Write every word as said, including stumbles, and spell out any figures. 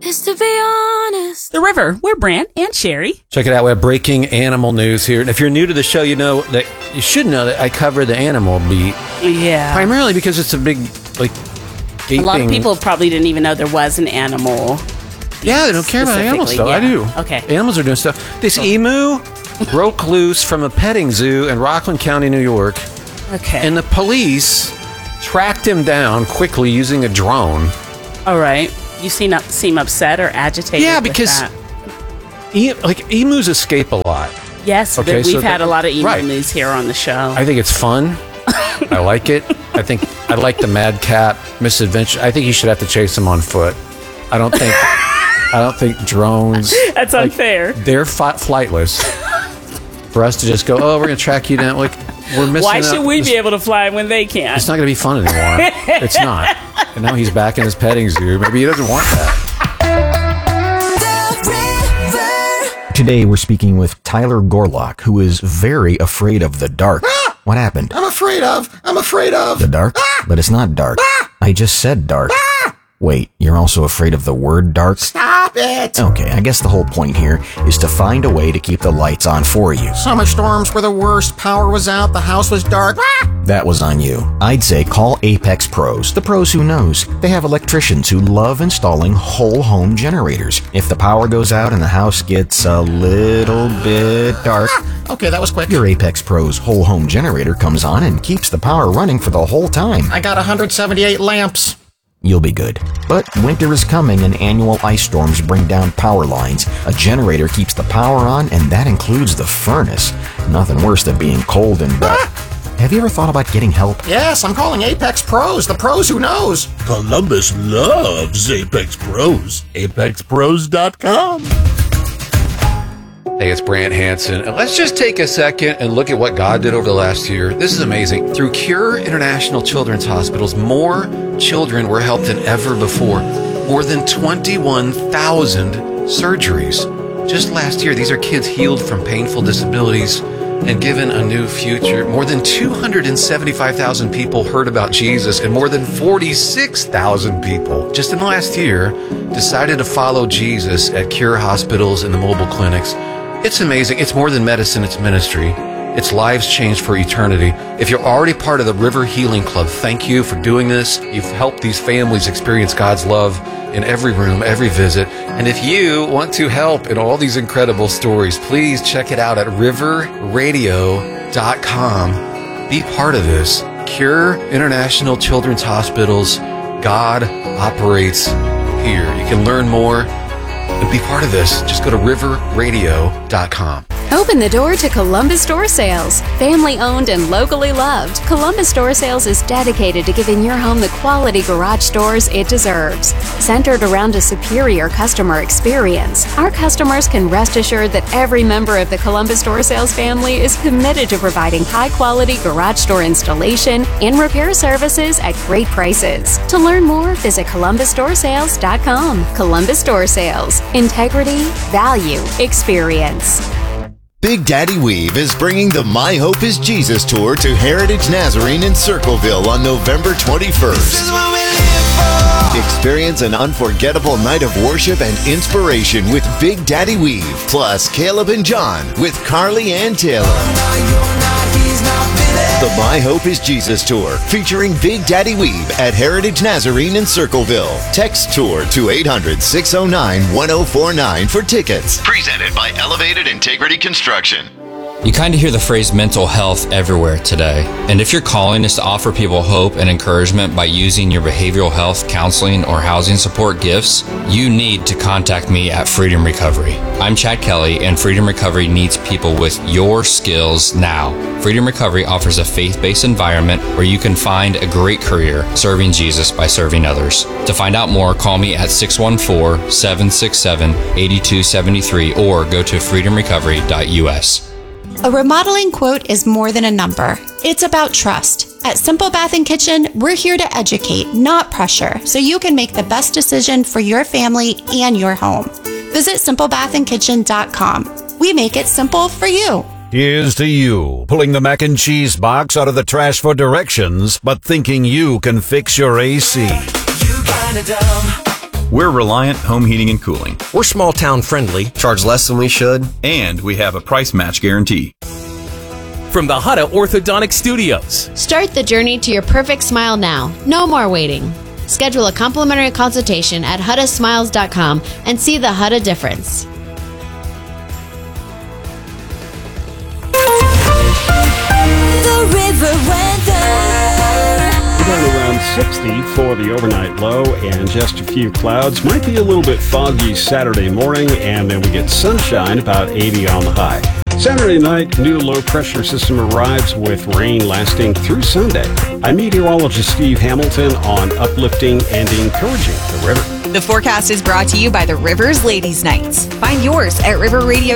is to be honest. The River. We're Brant and Sherry. Check it out. We have breaking animal news here. And if you're new to the show, you know that you should know that I cover the animal beat. Yeah. Primarily because it's a big, like, gaping. A lot of people probably didn't even know there was an animal. Yeah, they don't care about animal stuff. Yeah. I do. Okay. Animals are doing stuff. This emu broke loose from a petting zoo in Rockland County, New York. Okay. And the police tracked him down quickly using a drone. All right. You seem up, seem upset or agitated. Yeah, with because that. E- like emus escape a lot. Yes, Okay, but we've so had that- a lot of emu right. news here on the show. I think it's fun. I like it. I think I like the madcap misadventure. I think you should have to chase them on foot. I don't think. I don't think drones. That's like, unfair. They're fi- flightless. For us to just go, oh, we're gonna track you down. Like we're missing. Why out. should we It's- be able to fly when they can't? It's not gonna be fun anymore. It's not. And now he's back in his petting zoo. Maybe he doesn't want that. Today we're speaking with Tyler Gorlock, who is very afraid of the dark. Ah! What happened? I'm afraid of. I'm afraid of. The dark? Ah! But it's not dark. Ah! I just said dark. Ah! Wait, you're also afraid of the word dark? Stop it. Okay, I guess the whole point here is to find a way to keep the lights on for you. Summer storms were the worst. Power was out. The house was dark. Ah! That was on you. I'd say call Apex Pros, the pros who knows. They have electricians who love installing whole home generators. If the power goes out and the house gets a little bit dark, Ah! Okay, that was quick. your Apex Pros whole home generator comes on and keeps the power running for the whole time. I got one hundred seventy-eight lamps. You'll be good. But winter is coming and annual ice storms bring down power lines. A generator keeps the power on, and that includes the furnace. Nothing worse than being cold and wet. Have you ever thought about getting help? Yes, I'm calling Apex Pros, the pros who knows. Columbus loves Apex Pros. apex pros dot com. Hey, it's Brant Hansen. And let's just take a second and look at what God did over the last year. This is amazing. Through Cure International Children's Hospitals, more children were helped than ever before. More than twenty-one thousand surgeries. Just last year, these are kids healed from painful disabilities and given a new future. More than two hundred seventy-five thousand people heard about Jesus, and more than forty-six thousand people just in the last year decided to follow Jesus at Cure hospitals and the mobile clinics. It's amazing. It's more than medicine, it's ministry. It's lives changed for eternity. If you're already part of the River Healing Club, thank you for doing this. You've helped these families experience God's love in every room, every visit. And if you want to help in all these incredible stories, please check it out at river radio dot com. Be part of this. Cure International Children's Hospitals. God operates here. You can learn more and be part of this. Just go to river radio dot com. Open the door to Columbus Door Sales. Family owned and locally loved, Columbus Door Sales is dedicated to giving your home the quality garage doors it deserves. Centered around a superior customer experience, our customers can rest assured that every member of the Columbus Door Sales family is committed to providing high-quality garage door installation and repair services at great prices. To learn more, visit columbus door sales dot com. Columbus Door Sales. Integrity, value, experience. Big Daddy Weave is bringing the My Hope is Jesus tour to Heritage Nazarene in Circleville on November twenty-first. Experience an unforgettable night of worship and inspiration with Big Daddy Weave, plus Caleb and John with Carly Ann Taylor. The My Hope is Jesus tour, featuring Big Daddy Weave at Heritage Nazarene in Circleville. Text tour to eight hundred, six oh nine, one oh four nine for tickets. Presented by Elevated Integrity Construction. You kind of hear the phrase mental health everywhere today. And if your calling is to offer people hope and encouragement by using your behavioral health, counseling, or housing support gifts, you need to contact me at Freedom Recovery. I'm Chad Kelly, and Freedom Recovery needs people with your skills now. Freedom Recovery offers a faith-based environment where you can find a great career serving Jesus by serving others. To find out more, call me at six one four, seven six seven, eight two seven three or go to freedom recovery dot u s. A remodeling quote is more than a number. It's about trust. At Simple Bath and Kitchen, we're here to educate, not pressure, so you can make the best decision for your family and your home. Visit simple bath and kitchen dot com. We make it simple for you. Here's to you, pulling the mac and cheese box out of the trash for directions, but thinking you can fix your A C. You kinda dumb. We're Reliant Home Heating and Cooling. We're small town friendly, charge less than we should, and we have a price match guarantee. From the Hutta Orthodontic Studios. Start the journey to your perfect smile now. No more waiting. Schedule a complimentary consultation at hutta smiles dot com and see the Hutta difference. The river weather. Down around sixty for the overnight low and just a few clouds. Might be a little bit foggy Saturday morning, and then we get sunshine, about eighty on the high. Saturday night, new low pressure system arrives with rain lasting through Sunday. I'm meteorologist Steve Hamilton on uplifting and encouraging the river. The forecast is brought to you by the Rivers Ladies Nights. Find yours at river radio